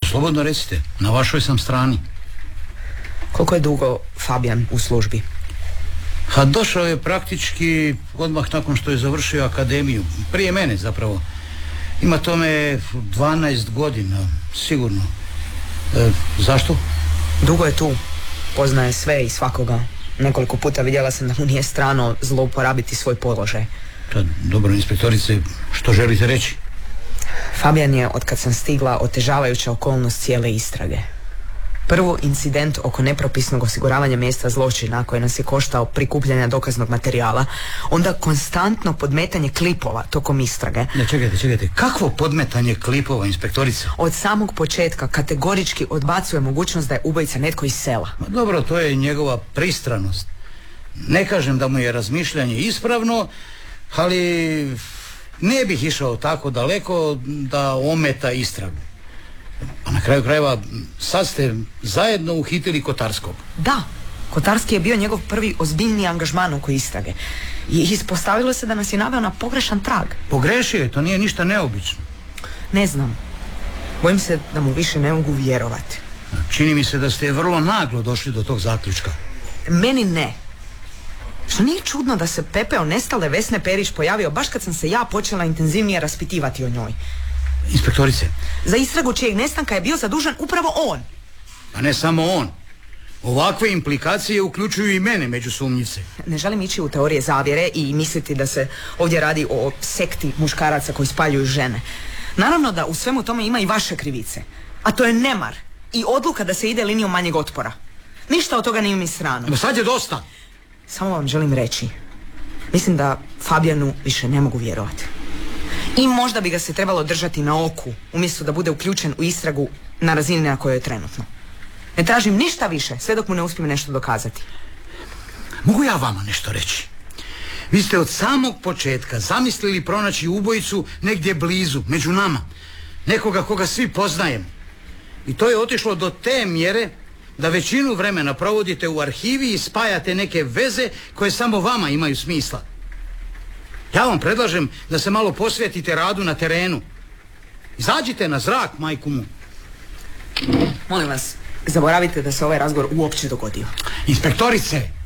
slobodno recite, na vašoj sam strani. Koliko je dugo Fabijan u službi? A došao je praktički odmah nakon što je završio akademiju. Prije mene zapravo. Ima tome 12 godina, sigurno. Zašto? Dugo je tu. Poznaje sve i svakoga. Nekoliko puta vidjela sam da mu nije strano zlouporabiti svoj položaj. Dobro, inspektorice, što želite reći? Fabijan je, otkad sam stigla, otežavajuća okolnost cijele istrage. Prvo, incident oko nepropisnog osiguravanja mjesta zločina koji nas je koštao prikupljanja dokaznog materijala, onda konstantno podmetanje klipova tokom istrage. Ne, čekajte, kakvo podmetanje klipova, inspektorica? Od samog početka kategorički odbacuje mogućnost da je ubojica netko iz sela. Ma dobro, to je njegova pristranost. Ne kažem da mu je razmišljanje ispravno, ali ne bih išao tako daleko da ometa istragu. A na kraju krajeva sad ste zajedno uhitili Kotarskog. Da, Kotarski je bio njegov prvi ozbiljni angažman oko istrage. I ispostavilo se da nas je naveo na pogrešan trag. Pogrešio je, to nije ništa neobično. Ne znam. Bojim se da mu više ne mogu vjerovati. Čini mi se da ste vrlo naglo došli do tog zaključka. Meni ne. Što nije čudno da se pepeo nestale Vesne Perić pojavio baš kad sam se ja počela intenzivnije raspitivati o njoj. Inspektorice. Za istragu čijeg nestanka je bio zadužen upravo on. Pa ne samo on. Ovakve implikacije uključuju i mene među sumnjice. Ne želim ići u teorije zavjere i misliti da se ovdje radi o sekti muškaraca koji spaljuju žene. Naravno da u svemu tome ima i vaše krivice. A to je nemar i odluka da se ide linijom manjeg otpora. Ništa od toga nije mi strano. No sad je dosta. Samo vam želim reći. Mislim da Fabijanu više ne mogu vjerovati. I možda bi ga se trebalo držati na oku, umjesto da bude uključen u istragu na razini na kojoj je trenutno. Ne tražim ništa više, sve dok mu ne uspijem nešto dokazati. Mogu ja vama nešto reći? Vi ste od samog početka zamislili pronaći ubojicu negdje blizu, među nama. Nekoga koga svi poznajemo. I to je otišlo do te mjere da većinu vremena provodite u arhivi i spajate neke veze koje samo vama imaju smisla. Ja vam predlažem da se malo posvetite radu na terenu. Izađite na zrak, majku mu. Molim vas, zaboravite da se ovaj razgovor uopće dogodio. Inspektorice,